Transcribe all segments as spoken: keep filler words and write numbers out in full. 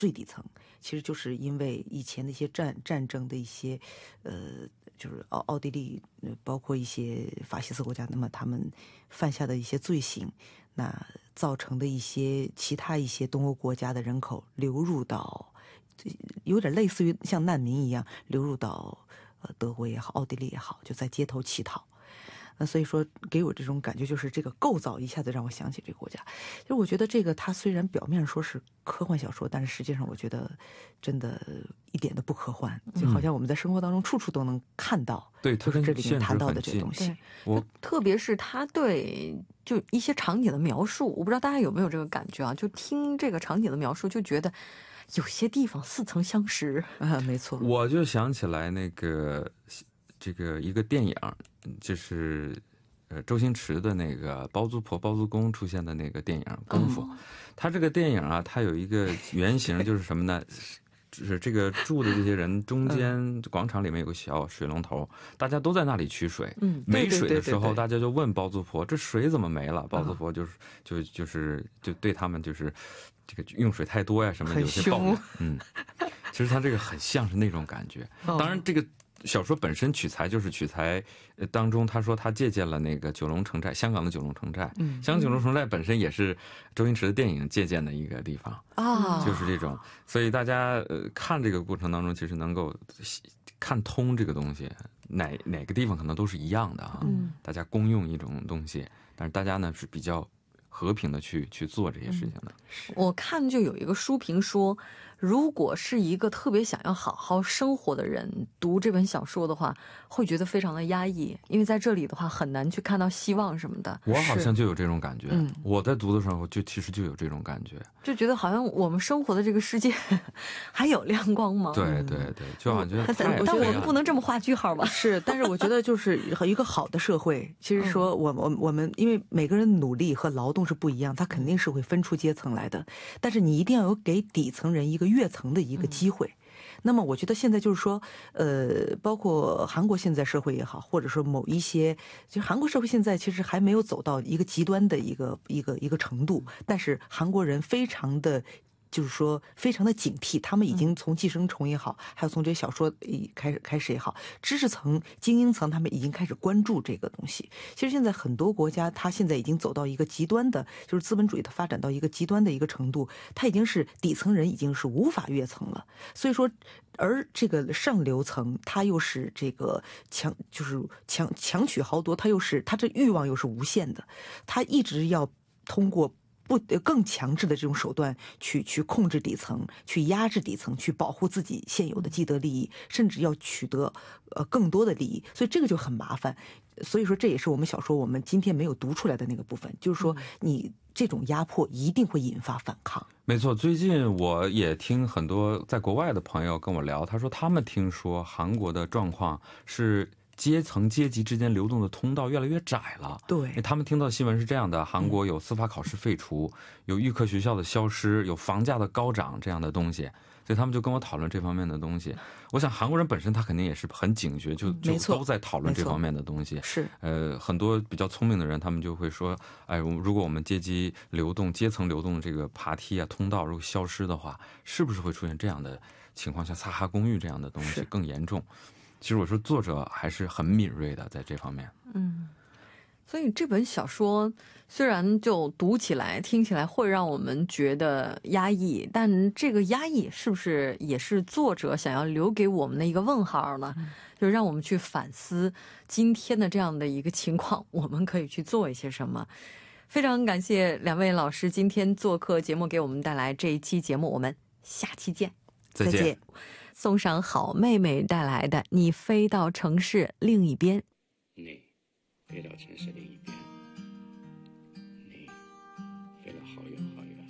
最底层，其实就是因为以前的一些战战争的一些，呃，就是奥奥地利，包括一些法西斯国家，那么他们犯下的一些罪行，那造成的一些其他一些东欧国家的人口流入到，有点类似于像难民一样流入到呃德国也好，奥地利也好，就在街头乞讨。那所以说给我这种感觉，就是这个构造一下子让我想起这个国家。其实我觉得这个它虽然表面上说是科幻小说，但是实际上我觉得真的一点都不科幻，就好像我们在生活当中处处都能看到， 对， 就是这里面谈到的这个东西。 我特别是他对就一些场景的描述，我不知道大家有没有这个感觉啊？就听这个场景的描述，就觉得有些地方似曾相识啊，没错。 我就想起来那个这个一个电影，就是呃周星驰的那个包租婆包租公出现的那个电影《功夫》。嗯，他这个电影啊，它有一个原型，就是什么呢？就是这个住的这些人中间广场里面有个小水龙头，大家都在那里取水。嗯，没水的时候，大家就问包租婆：“这水怎么没了？”包租婆就是就就是就对他们就是这个用水太多呀什么有些抱怨。嗯，其实他这个很像是那种感觉。当然，这个小说本身取材就是取材当中，他说他借鉴了那个九龙城寨，香港的九龙城寨。嗯，香港九龙城寨本身也是周星驰的电影借鉴的一个地方啊，就是这种。所以大家呃看这个过程当中，其实能够看通这个东西，哪哪个地方可能都是一样的啊。嗯，大家公用一种东西，但是大家呢是比较和平的去去做这些事情的。 嗯，我看就有一个书评说，如果是一个特别想要好好生活的人读这本小说的话，会觉得非常的压抑，因为在这里的话很难去看到希望什么的。 我好像就有这种感觉。嗯，我在读的时候就其实就有这种感觉， 就觉得好像我们生活的这个世界还有亮光吗？ 对对对，就好像觉得太但我们不能这么画句号吧？ 是，但是我觉得就是一个好的社会，其实说我我我们因为每个人努力和劳动是不一样，他肯定是会分出阶层来的，但是你一定要有给底层人一个跃层的一个机会。嗯，那么我觉得现在就是说，呃，包括韩国现在社会也好，或者说某一些，就是韩国社会现在其实还没有走到一个极端的一个一个一个程度，但是韩国人非常的。就是说，非常的警惕，他们已经从寄生虫也好，还有从这些小说开始开始也好，知识层、精英层，他们已经开始关注这个东西。其实现在很多国家，它现在已经走到一个极端的，就是资本主义它发展到一个极端的一个程度，它已经是底层人已经是无法跃层了。所以说，而这个上流层，它又是这个强，就是强强取豪夺，它又是它这欲望又是无限的，它一直要通过。不更强制的这种手段去去控制底层，去压制底层，去保护自己现有的既得利益，甚至要取得呃更多的利益，所以这个就很麻烦。所以说这也是我们小说我们今天没有读出来的那个部分，就是说你这种压迫一定会引发反抗。 没错，最近我也听很多在国外的朋友跟我聊，他说他们听说韩国的状况是阶层阶级之间流动的通道越来越窄了。 对， 他们听到的新闻是这样的：韩国有司法考试废除，嗯、有预科学校的消失，有房价的高涨这样的东西，所以他们就跟我讨论这方面的东西。我想韩国人本身他肯定也是很警觉，就就都在讨论这方面的东西。 是， 呃，很多比较聪明的人，他们就会说，哎，如果我们阶级流动、阶层流动这个爬梯啊、通道如果消失的话，是不是会出现这样的情况，像萨哈公寓这样的东西更严重？其实我说作者还是很敏锐的在这方面。 嗯，所以这本小说虽然就读起来听起来会让我们觉得压抑，但这个压抑是不是也是作者想要留给我们的一个问号呢？嗯、就让我们去反思今天的这样的一个情况，我们可以去做一些什么。非常感谢两位老师今天做客节目，给我们带来这一期节目，我们下期见。 再见。再见。 送上好妹妹带来的《你飞到城市另一边》。 你飞到城市另一边，你飞了好远好远，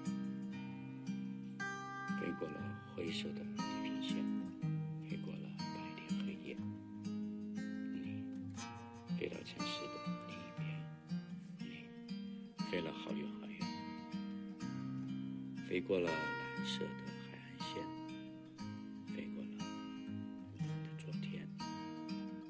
飞过了灰色的地平线，飞过了白天黑夜。你飞到城市的另一边，你飞了好远好远，飞过了蓝色的